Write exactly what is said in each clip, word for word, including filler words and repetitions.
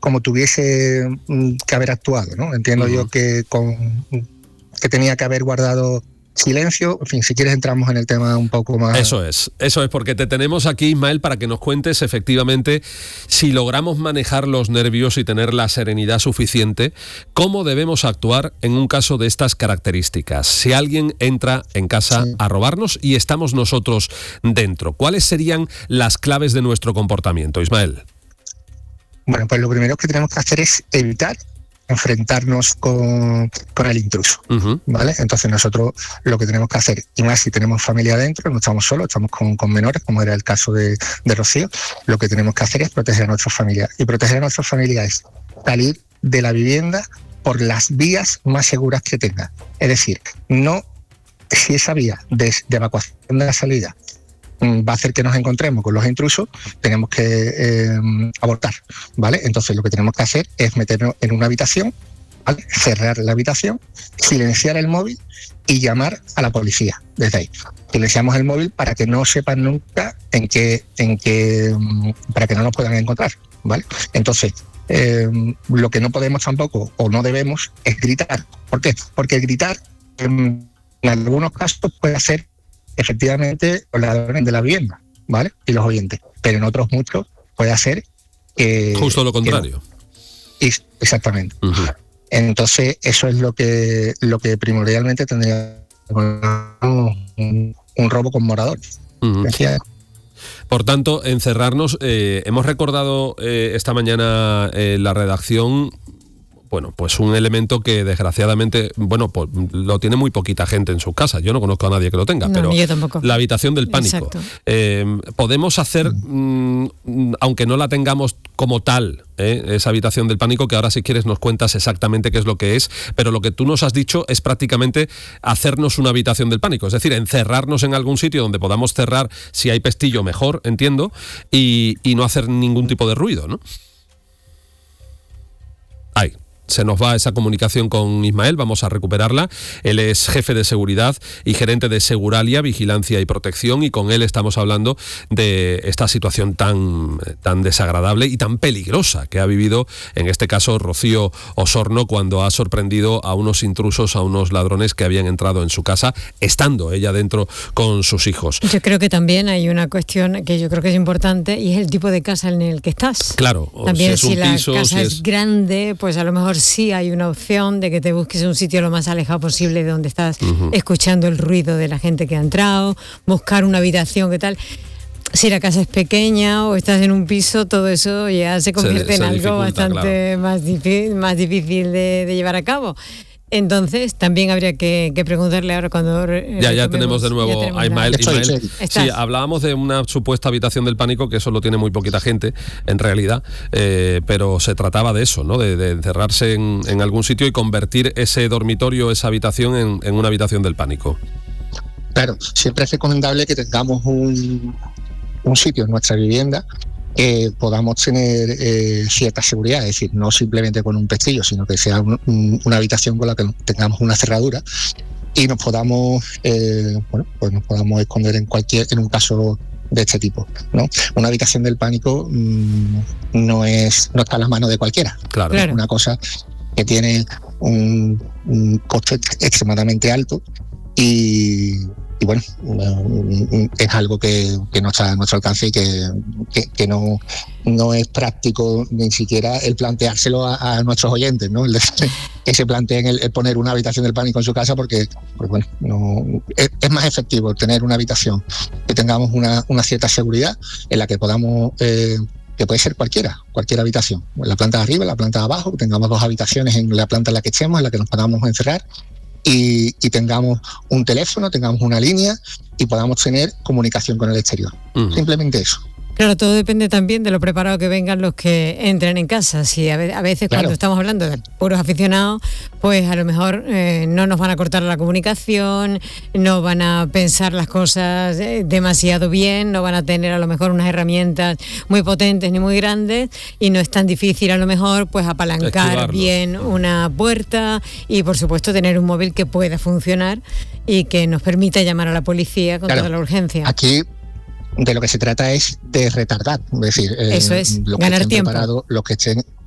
como tuviese que haber actuado, ¿no? Entiendo uh-huh. yo que, con, que tenía que haber guardado silencio. En fin, si quieres entramos en el tema un poco más. Eso es, eso es, porque te tenemos aquí, Ismael, para que nos cuentes efectivamente si logramos manejar los nervios y tener la serenidad suficiente, cómo debemos actuar en un caso de estas características. Si alguien entra en casa sí. a robarnos y estamos nosotros dentro, ¿cuáles serían las claves de nuestro comportamiento, Ismael? Bueno, pues lo primero que tenemos que hacer es evitar enfrentarnos con, con el intruso, uh-huh. ¿vale? Entonces nosotros lo que tenemos que hacer, y más si tenemos familia adentro, no estamos solos, estamos con, con menores, como era el caso de, de Rocío, lo que tenemos que hacer es proteger a nuestra familia. Y proteger a nuestra familia es salir de la vivienda por las vías más seguras que tenga. Es decir, no si esa vía de, de evacuación de la salida va a hacer que nos encontremos con los intrusos, tenemos que eh, abortar, ¿vale? Entonces lo que tenemos que hacer es meternos en una habitación, ¿vale? Cerrar la habitación, silenciar el móvil y llamar a la policía desde ahí. Silenciamos el móvil para que no sepan nunca en qué, en qué, para que no nos puedan encontrar, ¿vale? Entonces, eh, lo que no podemos tampoco o no debemos es gritar. ¿Por qué? Porque el gritar en, en algunos casos puede hacer efectivamente los ladrones de la vivienda, ¿vale? Y los oyentes. Pero en otros muchos puede hacer que... Justo lo contrario. Que, exactamente. Uh-huh. Entonces, eso es lo que lo que primordialmente tendría un, un robo con moradores. Uh-huh. Por tanto, encerrarnos, eh, hemos recordado eh, esta mañana eh, la redacción... Bueno, pues un elemento que desgraciadamente, bueno, pues lo tiene muy poquita gente en sus casas. Yo no conozco a nadie que lo tenga, no, pero yo tampoco. La habitación del pánico. Eh, podemos hacer, mm, aunque no la tengamos como tal, ¿eh? esa habitación del pánico, que ahora si quieres nos cuentas exactamente qué es lo que es, pero lo que tú nos has dicho es prácticamente hacernos una habitación del pánico, es decir, encerrarnos en algún sitio donde podamos cerrar, si hay pestillo mejor, entiendo, y, y no hacer ningún tipo de ruido, ¿no? Ahí. Se nos va esa comunicación con Ismael, vamos a recuperarla. Él es jefe de seguridad y gerente de Seguralia, Vigilancia y Protección, y con él estamos hablando de esta situación tan, tan desagradable y tan peligrosa que ha vivido, en este caso, Rocío Osorno, cuando ha sorprendido a unos intrusos, a unos ladrones que habían entrado en su casa, estando ella dentro con sus hijos. Yo creo que también hay una cuestión que yo creo que es importante, y es el tipo de casa en el que estás. Claro, también si es un si la piso, casa si es, es grande, pues a lo mejor sí hay una opción de que te busques un sitio lo más alejado posible de donde estás uh-huh. escuchando el ruido de la gente que ha entrado, buscar una habitación, ¿qué tal? Si la casa es pequeña o estás en un piso, todo eso ya se convierte se, en se algo bastante claro. más, difícil, más difícil de, de llevar a cabo. Entonces, también habría que, que preguntarle ahora cuando... Ya, ya tenemos de nuevo tenemos a Ismael. La... Ismael sí, hablábamos de una supuesta habitación del pánico, que eso lo tiene muy poquita gente, en realidad, eh, pero se trataba de eso, ¿no? De, de encerrarse en, en algún sitio y convertir ese dormitorio, esa habitación, en, en una habitación del pánico. Claro, siempre es recomendable que tengamos un, un sitio en nuestra vivienda que podamos tener eh, cierta seguridad, es decir, no simplemente con un pestillo, sino que sea un, un, una habitación con la que tengamos una cerradura y nos podamos, eh, bueno, pues nos podamos esconder en cualquier, en un caso de este tipo, ¿no? Una habitación del pánico mmm, no es, no está en las manos de cualquiera. Claro. Es una cosa que tiene un, un coste extremadamente alto y Y bueno, es algo que, que no está a nuestro alcance y que, que, que no, no es práctico ni siquiera el planteárselo a, a nuestros oyentes, ¿no? El de, que se planteen el, el poner una habitación del pánico en su casa, porque, porque bueno, no, es, es más efectivo tener una habitación que tengamos una, una cierta seguridad en la que podamos... Eh, que puede ser cualquiera, cualquier habitación, en la planta de arriba, en la planta de abajo, que tengamos dos habitaciones en la planta en la que estemos, en la que nos podamos encerrar. Y, y tengamos un teléfono, tengamos una línea y podamos tener comunicación con el exterior. Uh-huh. Simplemente eso. Claro, todo depende también de lo preparado que vengan los que entren en casa. Si a veces claro. cuando estamos hablando de puros aficionados, pues a lo mejor eh, no nos van a cortar la comunicación, no van a pensar las cosas eh, demasiado bien, no van a tener a lo mejor unas herramientas muy potentes ni muy grandes, y no es tan difícil a lo mejor pues apalancar bien una puerta y por supuesto tener un móvil que pueda funcionar y que nos permita llamar a la policía con claro. toda la urgencia. Aquí de lo que se trata es de retardar, es decir, eso es, los ganar que estén tiempo. Preparados, los que estén,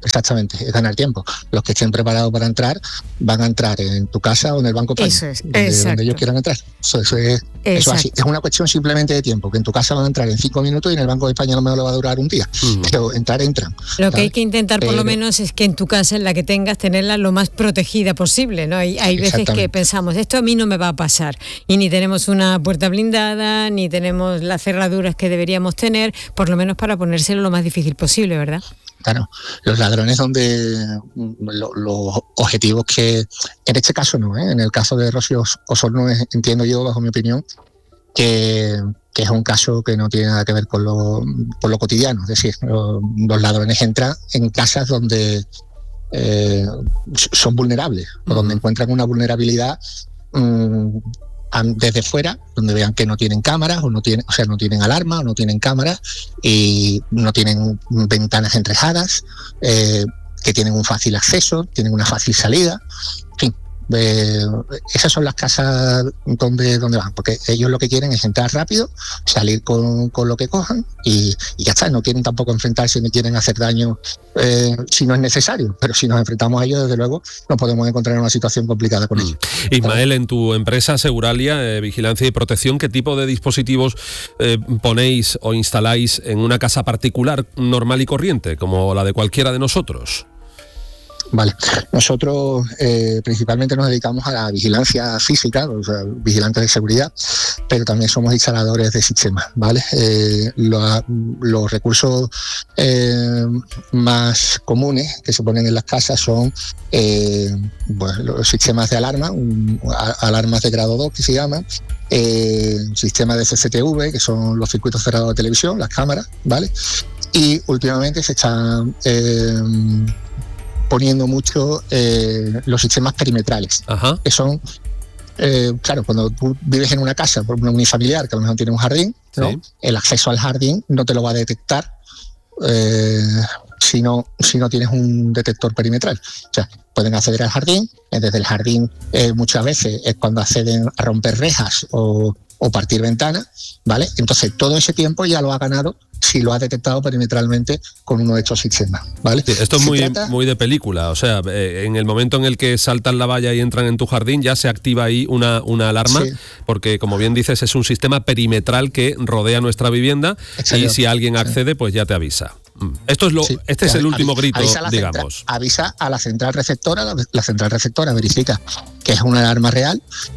exactamente, es ganar tiempo. Los que estén preparados para entrar van a entrar en tu casa o en el Banco España, eso es, donde, donde ellos quieran entrar. Eso, eso, es, eso así. Es una cuestión simplemente de tiempo, que en tu casa van a entrar en cinco minutos y en el Banco de España a lo mejor le va a durar un día. Uh-huh. Pero entrar, entran. Lo ¿sabes? Que hay que intentar por Pero, lo menos es que en tu casa, en la que tengas, tenerla lo más protegida posible, ¿no? Hay, hay veces que pensamos, esto a mí no me va a pasar, y ni tenemos una puerta blindada, ni tenemos las cerraduras que deberíamos tener, por lo menos para ponérselo lo más difícil posible, ¿verdad? Claro, los ladrones son de lo, los objetivos que, en este caso no, ¿eh? En el caso de Rocío Osorno, entiendo yo, bajo mi opinión, que, que es un caso que no tiene nada que ver con lo, con lo cotidiano. Es decir, los, los ladrones entran en casas donde eh, son vulnerables, o uh-huh. donde encuentran una vulnerabilidad um, desde fuera, donde vean que no tienen cámaras, o no tienen, o sea, no tienen alarma, o no tienen cámaras, y no tienen ventanas enrejadas, eh, que tienen un fácil acceso, tienen una fácil salida. En fin, eh, esas son las casas donde, donde van, porque ellos lo que quieren es entrar rápido, salir con, con lo que cojan y, y ya está. No quieren tampoco enfrentarse ni quieren hacer daño eh, si no es necesario, pero si nos enfrentamos a ellos, desde luego nos podemos encontrar en una situación complicada con ellos. Mm. Ismael, en tu empresa Seguralia, eh, Vigilancia y Protección, ¿qué tipo de dispositivos eh, ponéis o instaláis en una casa particular normal y corriente, como la de cualquiera de nosotros? Vale, nosotros eh, principalmente nos dedicamos a la vigilancia física, o sea, vigilantes de seguridad, pero también somos instaladores de sistemas, ¿vale? Eh, lo, los recursos eh, más comunes que se ponen en las casas son eh, bueno, los sistemas de alarma, un, a, alarmas de grado dos que se llaman, eh, sistemas de C C T V, que son los circuitos cerrados de televisión, las cámaras, ¿vale? Y últimamente se están Eh, poniendo mucho eh, los sistemas perimetrales. Ajá. Que son, eh, claro, cuando tú vives en una casa, por una unifamiliar, que a lo mejor tiene un jardín, ¿no? Sí. El acceso al jardín no te lo va a detectar eh, si, no, si no tienes un detector perimetral. O sea, pueden acceder al jardín, eh, desde el jardín eh, muchas veces es cuando acceden a romper rejas o, o partir ventanas, ¿vale? Entonces todo ese tiempo ya lo ha ganado si lo ha detectado perimetralmente con uno de estos sistemas, ¿vale? Sí, esto es muy, trata... muy de película, o sea, eh, en el momento en el que saltan la valla y entran en tu jardín ya se activa ahí una, una alarma, sí. Porque como bien dices es un sistema perimetral que rodea nuestra vivienda. Exacto. Y si alguien accede pues ya te avisa. Esto es lo, sí, este es el último avisa, grito, avisa digamos. Central, avisa a la central receptora, la, la central receptora verifica que es una alarma real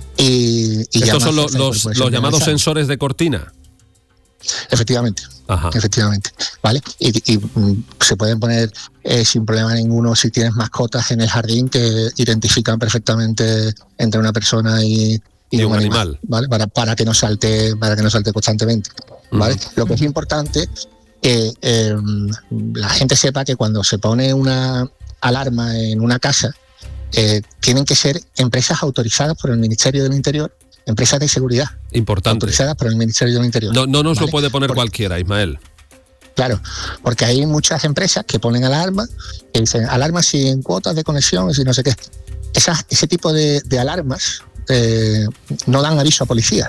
y, y estos son los, los, los llamados sensores de cortina. Efectivamente, Ajá. efectivamente, ¿vale? Y, y mm, se pueden poner eh, sin problema ninguno si tienes mascotas en el jardín que identifican perfectamente entre una persona y, y, y un, un animal, animal, ¿vale? Para, para que no salte, para que no salte constantemente, ¿vale? Uh-huh. Lo que es importante que eh, la gente sepa que cuando se pone una alarma en una casa, eh, tienen que ser empresas autorizadas por el Ministerio del Interior, empresas de seguridad. Importante. Autorizadas por el Ministerio del Interior. No, no nos ¿vale? Lo puede poner porque, cualquiera, Ismael. Claro, porque hay muchas empresas que ponen alarmas, que dicen alarmas sin cuotas de conexión, y no sé qué. Esas, ese tipo de, de alarmas eh, no dan aviso a policía.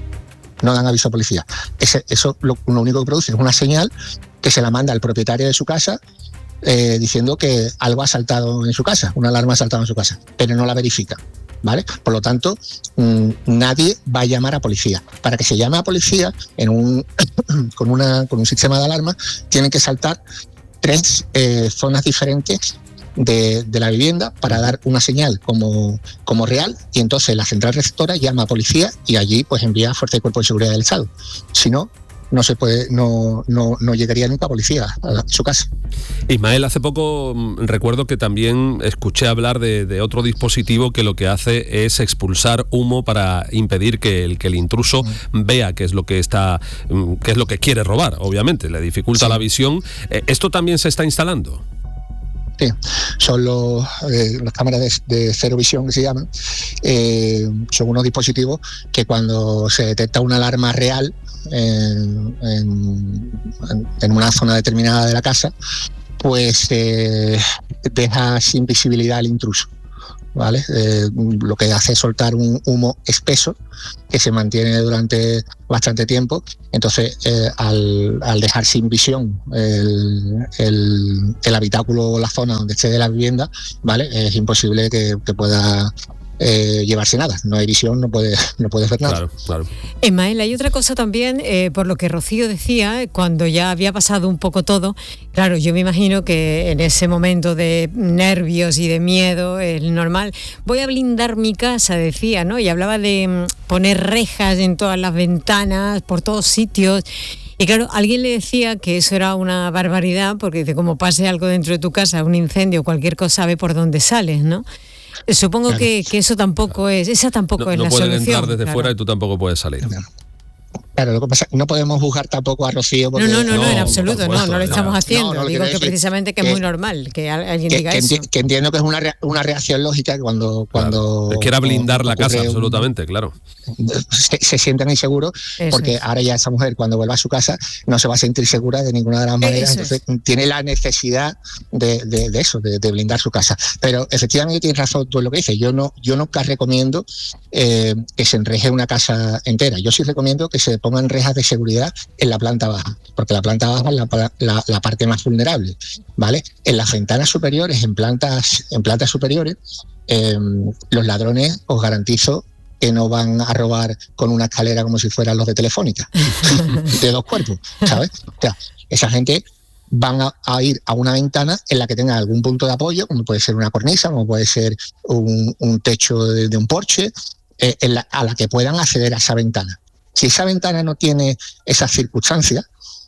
No dan aviso a policía. Ese, eso lo, lo único que produce es una señal que se la manda al propietario de su casa eh, diciendo que algo ha saltado en su casa, una alarma ha saltado en su casa, pero no la verifica, ¿vale? Por lo tanto, mmm, nadie va a llamar a policía. Para que se llame a policía en un, con, una, con un sistema de alarma, tienen que saltar tres eh, zonas diferentes de, de la vivienda para dar una señal como, como real, y entonces la central receptora llama a policía y allí pues envía a Fuerza y Cuerpo de Seguridad del Estado. Si no, no se puede, no, no, no llegaría nunca policía a su casa. Ismael, hace poco recuerdo que también escuché hablar de, de otro dispositivo que lo que hace es expulsar humo para impedir que el, que el intruso mm. vea qué es lo que está, qué es lo que quiere robar, obviamente, le dificulta sí. la visión. ¿Esto también se está instalando? Sí, son los, eh, las cámaras de, de cero visión que se llaman, eh, son unos dispositivos que cuando se detecta una alarma real en, en, en una zona determinada de la casa, pues eh, deja sin visibilidad al intruso, ¿vale? Eh, lo que hace es soltar un humo espeso que se mantiene durante bastante tiempo. Entonces, eh, al, al dejar sin visión el, el, el habitáculo o la zona donde esté de la vivienda, ¿vale? Es imposible que, que pueda Eh, llevarse nada. No hay visión, no puede, no puedes ver nada. Claro, claro. Ismael, hay otra cosa también, eh, por lo que Rocío decía, cuando ya había pasado un poco todo, claro, yo me imagino que en ese momento de nervios y de miedo, es normal, voy a blindar mi casa, decía, ¿no? Y hablaba de mm, poner rejas en todas las ventanas, por todos sitios. Y claro, alguien le decía que eso era una barbaridad, porque dice, como pase algo dentro de tu casa, un incendio, cualquier cosa, sabe por dónde sales, ¿no? Supongo claro. que, que eso tampoco es, esa tampoco no, es no la solución. No pueden entrar desde claro. fuera y tú tampoco puedes salir. Claro. Claro, lo que pasa es que no podemos juzgar tampoco a Rocío. No, no, no, no, en absoluto, no, no, no lo estamos haciendo. No, no, Digo que decir, precisamente que, que es muy normal que alguien que, diga que eso. Enti- que entiendo que es una, re- una reacción lógica cuando... cuando claro. Es que era blindar la casa, un, absolutamente, claro. Se, se sienten inseguros eso porque es. Ahora ya esa mujer cuando vuelva a su casa no se va a sentir segura de ninguna de las maneras, eso entonces es. Tiene la necesidad de, de, de eso, de, de blindar su casa. Pero efectivamente tienes razón tú en lo que dices. Yo no, yo nunca recomiendo eh, que se enreje una casa entera. Yo sí recomiendo que se pongan rejas de seguridad en la planta baja, porque la planta baja es la, la, la parte más vulnerable, ¿vale? En las ventanas superiores, en plantas, en plantas superiores, eh, los ladrones, os garantizo que no van a robar con una escalera como si fueran los de Telefónica, de dos cuerpos, ¿sabes? O sea, esa gente van a, a ir a una ventana en la que tenga algún punto de apoyo, como puede ser una cornisa, como puede ser un, un techo de, de un porche, eh, en la, a la que puedan acceder a esa ventana. Si esa ventana no tiene esas circunstancias,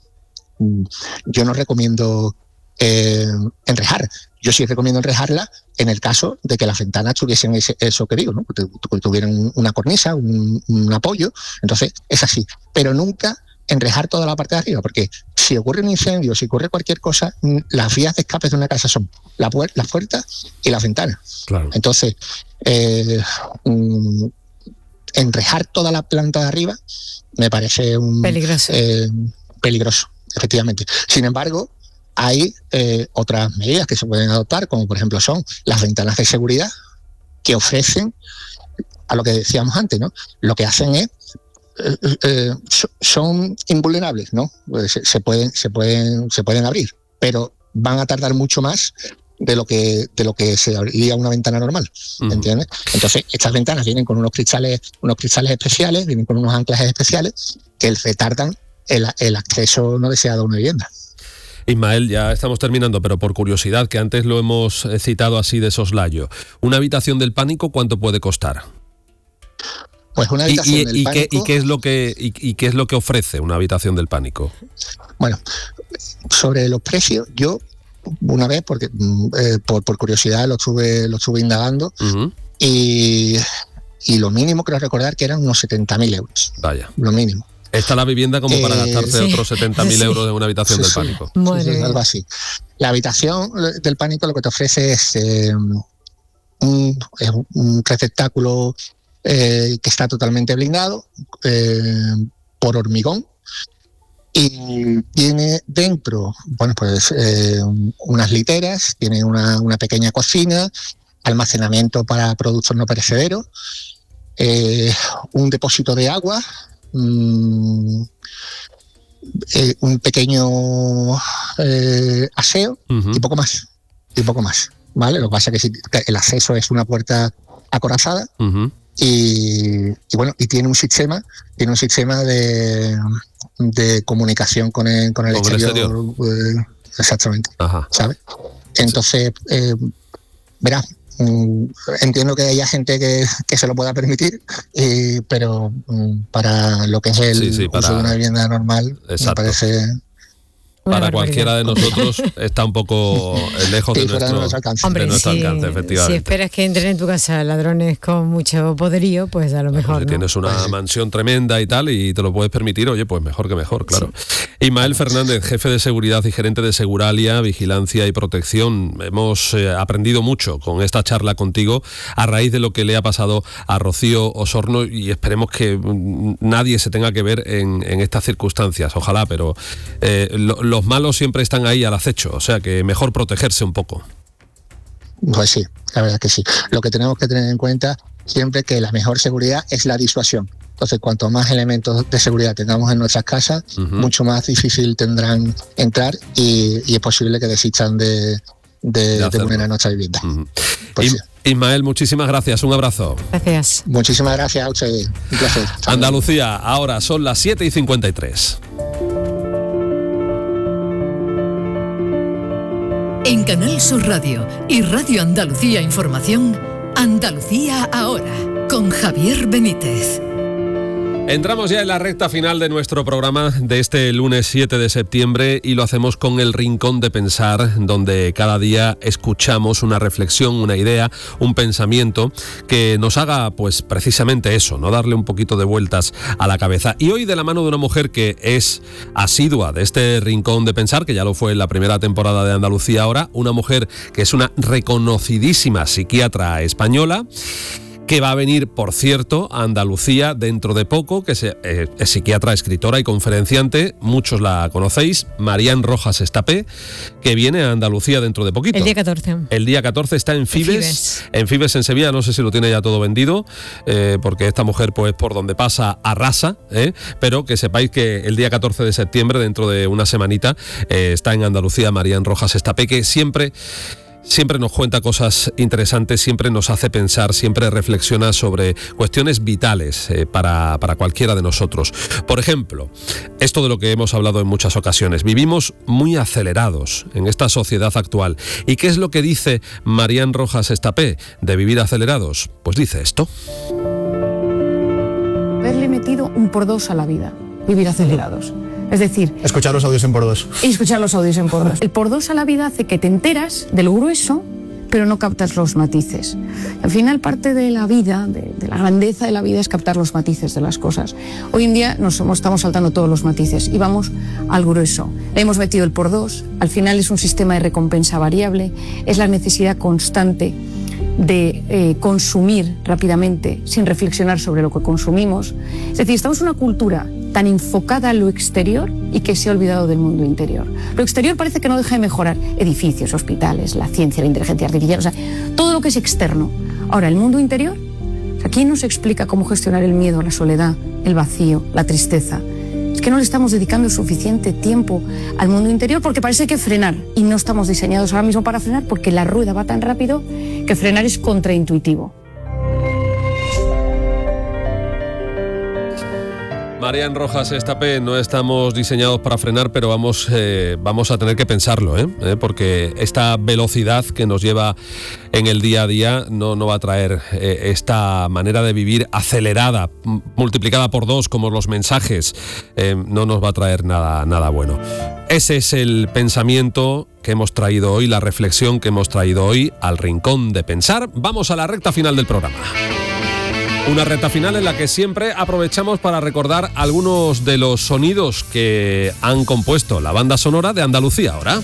yo no recomiendo eh, enrejar. Yo sí recomiendo enrejarla en el caso de que las ventanas tuviesen ese, eso que digo, ¿no? Que tuvieran una cornisa, un, un apoyo. Entonces, es así. Pero nunca enrejar toda la parte de arriba, porque si ocurre un incendio, si ocurre cualquier cosa, las vías de escape de una casa son la, puer- las puertas y las ventanas. Claro. Entonces, eh, um, enrejar toda la planta de arriba me parece un peligroso. Eh, peligroso, efectivamente. Sin embargo, hay eh, otras medidas que se pueden adoptar, como por ejemplo son las ventanas de seguridad que ofrecen, a lo que decíamos antes, ¿no? Lo que hacen es eh, eh, son invulnerables, ¿no? Se, se pueden, se pueden, se pueden abrir, pero van a tardar mucho más de lo que de lo que se abriría una ventana normal, ¿entiendes? Uh-huh. Entonces, estas ventanas vienen con unos cristales, unos cristales especiales, vienen con unos anclajes especiales que retardan el, el acceso no deseado a una vivienda. Ismael, ya estamos terminando, pero por curiosidad, que antes lo hemos citado así de soslayo, ¿una habitación del pánico cuánto puede costar? Pues una habitación ¿Y, y, del y pánico... Qué, ¿Y qué es lo que y, y qué es lo que ofrece una habitación del pánico? Bueno, sobre los precios, yo una vez, porque eh, por, por curiosidad lo estuve, lo estuve indagando, uh-huh. y, y lo mínimo creo recordar que eran unos setenta mil euros. Vaya. Lo mínimo. Está la vivienda como eh, para gastarse sí. otros setenta mil sí. euros en una habitación sí, del pánico. Sí, sí, sí, algo así. La habitación del pánico lo que te ofrece es, eh, un, es un receptáculo eh, que está totalmente blindado eh, por hormigón. Y tiene dentro, bueno, pues eh, unas literas, tiene una, una pequeña cocina, almacenamiento para productos no perecederos, eh, un depósito de agua, mmm, eh, un pequeño eh, aseo uh-huh. y poco más, y poco más, ¿vale? Lo que pasa es que, si, que el acceso es una puerta acorazada uh-huh. y, y bueno, y tiene un sistema, tiene un sistema de de comunicación con el, con el, ¿Con exterior, el exterior. Eh, exactamente. Ajá. ¿Sabes? Entonces, eh, verás, mm, entiendo que haya gente que, que se lo pueda permitir, eh, pero mm, para lo que es el sí, sí, para... uso de una vivienda normal, Exacto. me parece... Para cualquiera de nosotros está un poco lejos sí, de, nuestro, de nuestro alcance, Hombre, de nuestro si, alcance, efectivamente. Si esperas que entren en tu casa ladrones con mucho poderío, pues a lo mejor, si ¿no? tienes una pues, mansión tremenda y tal y te lo puedes permitir, oye, pues mejor que mejor, claro. Sí. Ismael Fernández, jefe de seguridad y gerente de Seguralia, Vigilancia y Protección. Hemos eh, aprendido mucho con esta charla contigo a raíz de lo que le ha pasado a Rocío Osorno y esperemos que nadie se tenga que ver en, en estas circunstancias, ojalá, pero eh, lo, los malos siempre están ahí al acecho, o sea que mejor protegerse un poco. Pues sí, la verdad que sí. Lo que tenemos que tener en cuenta siempre es que la mejor seguridad es la disuasión. Entonces, cuanto más elementos de seguridad tengamos en nuestras casas, uh-huh. mucho más difícil tendrán entrar y, y es posible que desistan de, de, de, de vulnerar nuestra vivienda. Uh-huh. Pues sí. Ismael, muchísimas gracias, un abrazo. Gracias. Muchísimas gracias a ustedes, un placer. Andalucía, ahora son las siete y cincuenta y tres. En Canal Sur Radio y Radio Andalucía Información, Andalucía ahora, con Javier Benítez. Entramos ya en la recta final de nuestro programa de este lunes siete de septiembre y lo hacemos con el Rincón de Pensar, donde cada día escuchamos una reflexión, una idea, un pensamiento que nos haga pues precisamente eso, no darle un poquito de vueltas a la cabeza. Y hoy de la mano de una mujer que es asidua de este Rincón de Pensar, que ya lo fue en la primera temporada de Andalucía ahora, una mujer que es una reconocidísima psiquiatra española, que va a venir, por cierto, a Andalucía dentro de poco, que se, eh, es psiquiatra, escritora y conferenciante, muchos la conocéis, Marian Rojas Estapé, que viene a Andalucía dentro de poquito. El día catorce. El día catorce está en Fibes, Fibes. en Fibes en Sevilla, no sé si lo tiene ya todo vendido, eh, porque esta mujer pues por donde pasa arrasa, eh, pero que sepáis que el día catorce de septiembre, dentro de una semanita, eh, está en Andalucía Marian Rojas Estapé, que siempre... Siempre nos cuenta cosas interesantes, siempre nos hace pensar, siempre reflexiona sobre cuestiones vitales eh, para, para cualquiera de nosotros. Por ejemplo, esto de lo que hemos hablado en muchas ocasiones, vivimos muy acelerados en esta sociedad actual. ¿Y qué es lo que dice Marian Rojas Estapé de vivir acelerados? Pues dice esto. Haberle metido un por dos a la vida, vivir acelerados. Es decir, escuchar los audios en por dos. Y escuchar los audios en por dos. El por dos a la vida hace que te enteras de lo grueso, pero no captas los matices. Al final, parte de la vida, de, de la grandeza de la vida, es captar los matices de las cosas. Hoy en día nos estamos saltando todos los matices y vamos al grueso. Le hemos metido el por dos, al final es un sistema de recompensa variable, es la necesidad constante de eh, consumir rápidamente sin reflexionar sobre lo que consumimos. Es decir, estamos en una cultura tan enfocada a lo exterior y que se ha olvidado del mundo interior. Lo exterior parece que no deja de mejorar. Edificios, hospitales, la ciencia, la inteligencia artificial, o sea, todo lo que es externo. Ahora, el mundo interior, ¿quién nos explica cómo gestionar el miedo, la soledad, el vacío, la tristeza? Es que no le estamos dedicando suficiente tiempo al mundo interior porque parece que frenar, y no estamos diseñados ahora mismo para frenar porque la rueda va tan rápido que frenar es contraintuitivo. Marian Rojas Estapé, no estamos diseñados para frenar, pero vamos, eh, vamos a tener que pensarlo, ¿eh? ¿Eh? Porque esta velocidad que nos lleva en el día a día no, no va a traer eh, esta manera de vivir acelerada, m- multiplicada por dos, como los mensajes, eh, no nos va a traer nada, nada bueno. Ese es el pensamiento que hemos traído hoy, la reflexión que hemos traído hoy al Rincón de Pensar. Vamos a la recta final del programa. Una recta final en la que siempre aprovechamos para recordar algunos de los sonidos que han compuesto la banda sonora de Andalucía ahora.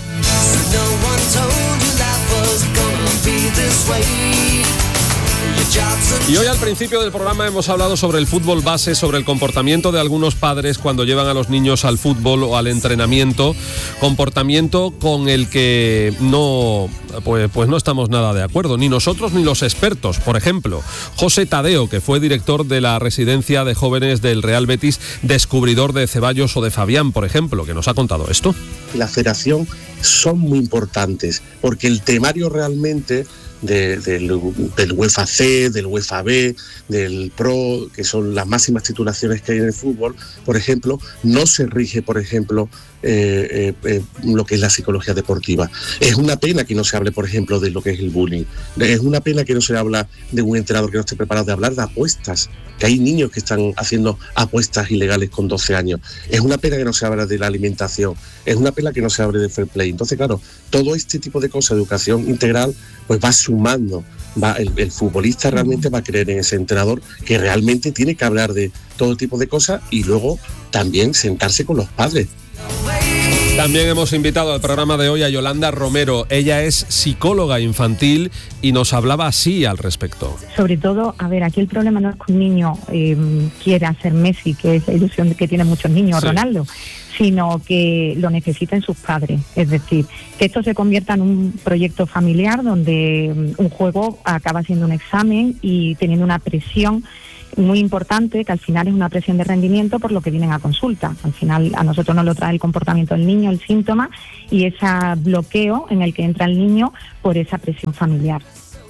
Y hoy al principio del programa hemos hablado sobre el fútbol base, sobre el comportamiento de algunos padres cuando llevan a los niños al fútbol o al entrenamiento, comportamiento con el que no, pues, pues no estamos nada de acuerdo, ni nosotros ni los expertos. Por ejemplo, José Tadeo, que fue director de la residencia de jóvenes del Real Betis, descubridor de Ceballos o de Fabián, por ejemplo, que nos ha contado esto. La federación son muy importantes, porque el temario realmente De, del, del UEFA C, del UEFA B, del Pro, que son las máximas titulaciones que hay en el fútbol, por ejemplo, no se rige, por ejemplo, eh, eh, eh, lo que es la psicología deportiva. Es una pena que no se hable, por ejemplo, de lo que es el bullying. Es una pena que no se habla de un entrenador que no esté preparado, de hablar de apuestas, que hay niños que están haciendo apuestas ilegales con doce años. Es una pena que no se hable de la alimentación. Es una pena que no se hable de fair play. Entonces, claro, todo este tipo de cosas, educación integral, pues va sumando. Va, el, el futbolista realmente va a creer en ese entrenador que realmente tiene que hablar de todo tipo de cosas y luego también sentarse con los padres. También hemos invitado al programa de hoy a Yolanda Romero. Ella es psicóloga infantil y nos hablaba así al respecto. Sobre todo, a ver, aquí el problema no es que un niño eh, quiera ser Messi, que es la ilusión que tienen muchos niños, sí. Ronaldo, sino que lo necesiten sus padres. Es decir, que esto se convierta en un proyecto familiar donde un juego acaba siendo un examen y teniendo una presión muy importante, que al final es una presión de rendimiento por lo que vienen a consulta. Al final a nosotros nos lo trae el comportamiento del niño, el síntoma y ese bloqueo en el que entra el niño por esa presión familiar.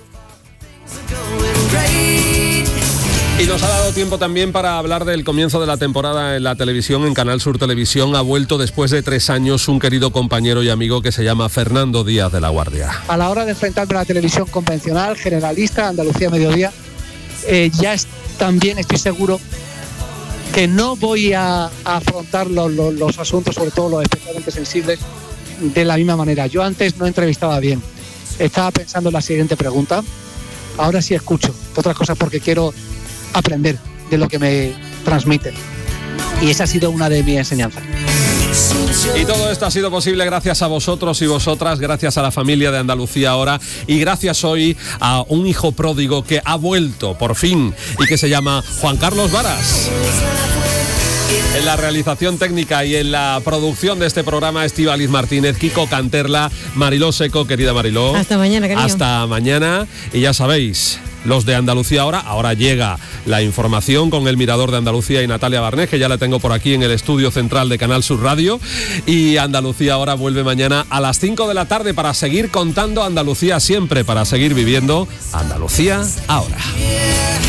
Y nos ha dado tiempo también para hablar del comienzo de la temporada en la televisión, en Canal Sur Televisión. Ha vuelto después de tres años un querido compañero y amigo que se llama Fernando Díaz de la Guardia. A la hora de enfrentarme a la televisión convencional, generalista, Andalucía Mediodía, eh, ya es, también estoy seguro que no voy a, a afrontar los, los, los asuntos, sobre todo los especialmente sensibles, de la misma manera. Yo antes no entrevistaba bien. Estaba pensando en la siguiente pregunta. Ahora sí escucho. Otras cosas porque quiero aprender de lo que me transmiten. Y esa ha sido una de mis enseñanzas. Y todo esto ha sido posible gracias a vosotros y vosotras, gracias a la familia de Andalucía Ahora y gracias hoy a un hijo pródigo que ha vuelto por fin y que se llama Juan Carlos Varas. En la realización técnica y en la producción de este programa, Estíbaliz Martínez, Kiko Canterla, Mariló Seco, querida Mariló. Hasta mañana, cariño. Hasta mañana. Y ya sabéis, los de Andalucía Ahora, ahora llega la información con el Mirador de Andalucía y Natalia Barnés, que ya la tengo por aquí en el estudio central de Canal Sur Radio. Y Andalucía Ahora vuelve mañana a las cinco de la tarde para seguir contando Andalucía siempre, para seguir viviendo Andalucía Ahora.